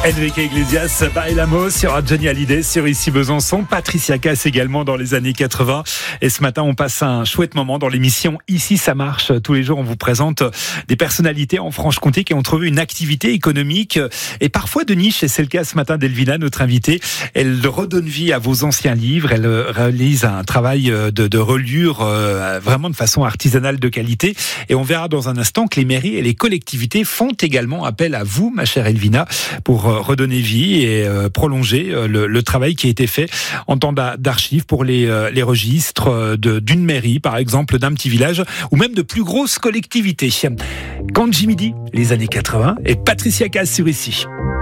Enrique Iglesias, Bailamos, il y aura Johnny Hallyday sur Ici Besançon, Patricia Cass également dans les années 80. Et ce matin, on passe un chouette moment dans l'émission Ici ça marche. Tous les jours, on vous présente des personnalités en Franche-Comté qui ont trouvé une activité économique et parfois de niche. Et c'est le cas ce matin d'Elvina, notre invitée. Elle redonne vie à vos anciens livres. Elle réalise un travail de reliure vraiment de façon artisanale de qualité. Et on verra dans un instant que les mairies et les collectivités font également appel à vous, ma chère Elvina, pour redonner vie et prolonger le travail qui a été fait en temps d'archives pour les registres d'une mairie, par exemple, d'un petit village ou même de plus grosses collectivités. Kanji Midi, les années 80 et Patricia Cass sur Ici.